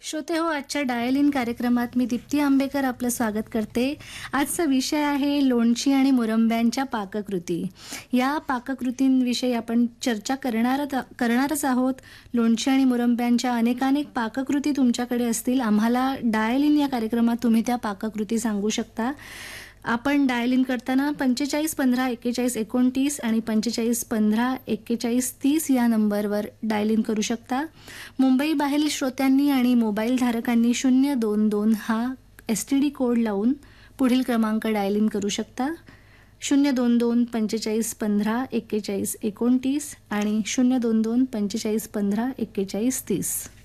श्रोते हो, आजच्या डायल इन कार्यक्रमात मी दीप्ती आंबेकर आपलं स्वागत करते. आजचा विषय आहे लोणची आणि मुरंब्यांच्या पाककृती. या पाककृतींविषयी आपण चर्चा करणारच आहोत. लोणची आणि मुरंब्यांच्या अनेकानेक पाककृती तुमच्याकडे असतील. आम्हाला डायल इन या कार्यक्रमात तुम्ही त्या पाककृती सांगू शकता. आपण डायल इन करताना 45 15 41 29 आणि 45 15 41 30 या नंबरवर डायल इन करू शकता. मुंबई बाहेरील श्रोत्यांनी आणि मोबाईल धारकांनी 022 हा STD कोड लावून पुढील क्रमांक डायल इन करू शकता. 022 45 15 41 29 आणि 022 45 15 41 30.